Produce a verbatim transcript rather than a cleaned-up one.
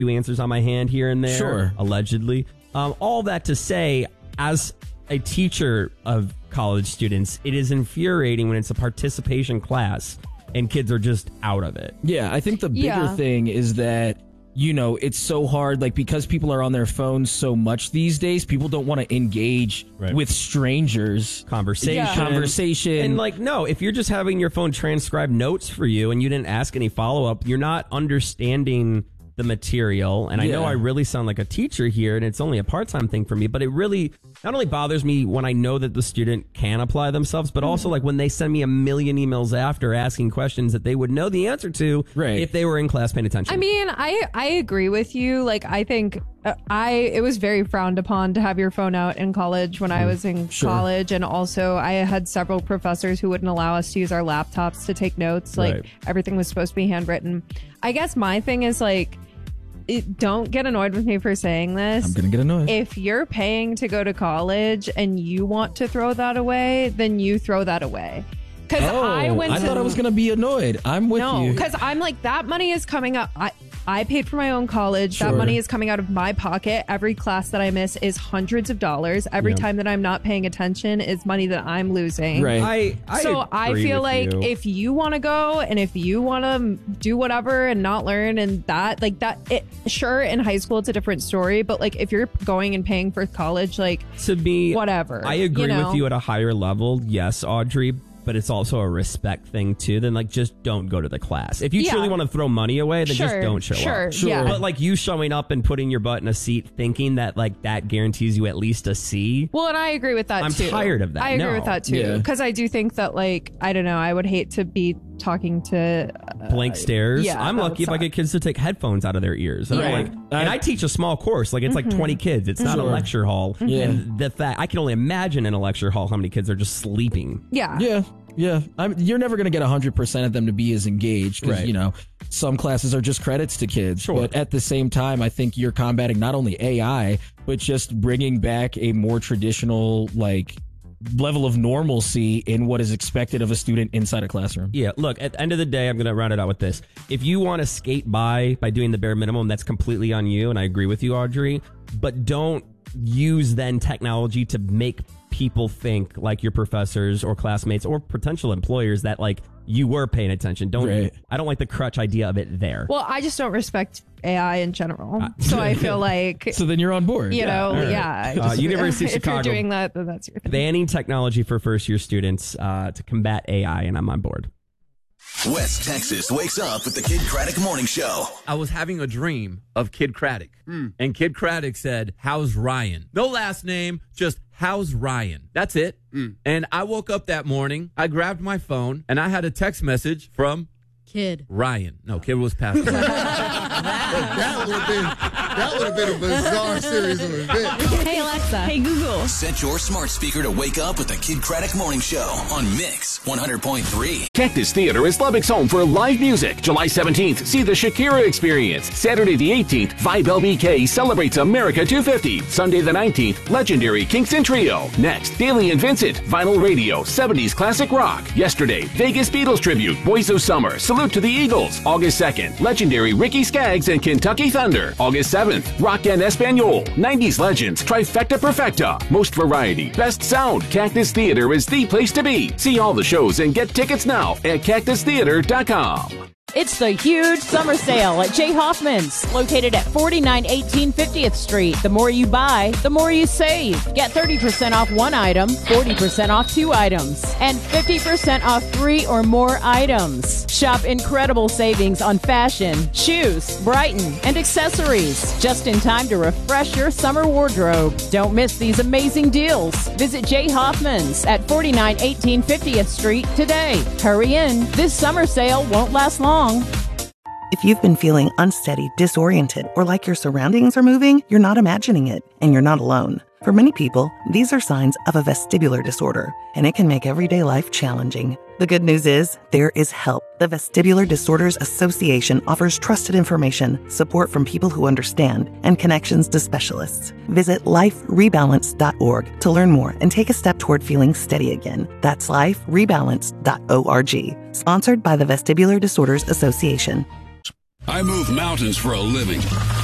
few answers on my hand here and there, sure. allegedly. Um, all that to say, as a teacher of college students, it is infuriating when it's a participation class and kids are just out of it. Yeah, I think the bigger Yeah. thing is that, you know, it's so hard, like, because people are on their phones so much these days, people don't want to engage Right. with strangers. Conversation. Yeah. Conversation. And, like, no, if you're just having your phone transcribe notes for you and you didn't ask any follow-up, you're not understanding the material. And I know Yeah. I really sound like a teacher here, and it's only a part-time thing for me, but it really not only bothers me when I know that the student can apply themselves, but also like when they send me a million emails after asking questions that they would know the answer to Right. if they were in class paying attention. I mean, I I agree with you. Like, I think uh, I it was very frowned upon to have your phone out in college when I was in Sure. college, and also I had several professors who wouldn't allow us to use our laptops to take notes. Like, Right. everything was supposed to be handwritten. I guess my thing is like, it, don't get annoyed with me for saying this. I'm going to get annoyed. If you're paying to go to college and you want to throw that away, then you throw that away. Because oh, I went I to thought I was going to be annoyed. I'm with no, you. because I'm like, that money is coming up. I I paid for my own college. Sure. That money is coming out of my pocket. Every class that I miss is hundreds of dollars. Every Yeah. time that I'm not paying attention is money that I'm losing. Right. I, I So I agree feel with like you. if you want to go and if you want to do whatever and not learn and that, like that, it, sure, in high school it's a different story, but like if you're going and paying for college, like to be whatever, I agree you know? with you at a higher level, yes, Audrey, but it's also a respect thing too. Then like just don't go to the class. If you Yeah. truly want to throw money away, then just Sure, don't show sure, up. Sure. yeah. But like you showing up and putting your butt in a seat thinking that like that guarantees you at least a C. Well, and I agree with that I'm too. tired of that. I agree No. with that too. Yeah. Because I do think that, like, I don't know, I would hate to be talking to. Uh, Blank stares. yeah, I'm that lucky would if I suck. get kids to take headphones out of their ears. And, I'm Right. like, and I teach a small course. Like it's like twenty kids. It's not a Sure. lecture hall. Yeah. And the fact I can only imagine in a lecture hall how many kids are just sleeping. Yeah. Yeah, yeah. I'm, you're never going to get one hundred percent of them to be as engaged because, Right. you know, some classes are just credits to kids. Sure. But at the same time, I think you're combating not only A I, but just bringing back a more traditional, like, level of normalcy in what is expected of a student inside a classroom. Yeah, look, at the end of the day, I'm going to round it out with this. If you want to skate by by doing the bare minimum, that's completely on you, and I agree with you, Audrey. But don't use then technology to make people think like your professors or classmates or potential employers that like you were paying attention. Don't Right. I don't like the crutch idea of it there. Well, I just don't respect A I in general. Uh, so I feel like, So then you're on board. you know, all right. yeah. Uh, University of if Chicago. you're doing that, then that's your thing. Banning technology for first year students uh, to combat A I, and I'm on board. West Texas wakes up with the Kid Craddock Morning Show. I was having a dream of Kid Craddock. And Kid Craddock said, "How's Ryan?" No last name, just "How's Ryan?" That's it. And I woke up that morning, I grabbed my phone, and I had a text message from Kid. Ryan. No, Kid was passed away. That would have been that would have been a bizarre series of events. Hey, Alexa. Hey, Google. Set your smart speaker to wake up with the Kid Craddock Morning Show on Mix one hundred point three. Cactus Theater is Lubbock's home for live music. July seventeenth, see the Shakira Experience. Saturday the eighteenth, Vibe L B K celebrates America two fifty. Sunday the nineteenth, legendary Kingston Trio. Next, Daily and Vincent, Vinyl Radio, seventies classic rock. Yesterday, Vegas Beatles tribute, Boys of Summer, Salute to the Eagles. August second, legendary Ricky Skaggs and Kentucky Thunder. August seventh, Rock en Espanol, nineties legends, Trifecta Perfecta. Most variety, best sound. Cactus Theater is the place to be. See all the shows and get tickets now at cactus theater dot com. It's the huge summer sale at J. Hoffman's, located at forty-nine eighteen fiftieth Street. The more you buy, the more you save. Get thirty percent off one item, forty percent off two items, and fifty percent off three or more items. Shop incredible savings on fashion, shoes, Brighton, and accessories, just in time to refresh your summer wardrobe. Don't miss these amazing deals. Visit J. Hoffman's at forty-nine eighteen fiftieth Street today. Hurry in. This summer sale won't last long. If you've been feeling unsteady, disoriented, or like your surroundings are moving, you're not imagining it, and you're not alone. For many people, these are signs of a vestibular disorder, and it can make everyday life challenging. The good news is, there is help. The Vestibular Disorders Association offers trusted information, support from people who understand, and connections to specialists. Visit life rebalance dot org to learn more and take a step toward feeling steady again. That's life rebalance dot org. Sponsored by the Vestibular Disorders Association. I move mountains for a living.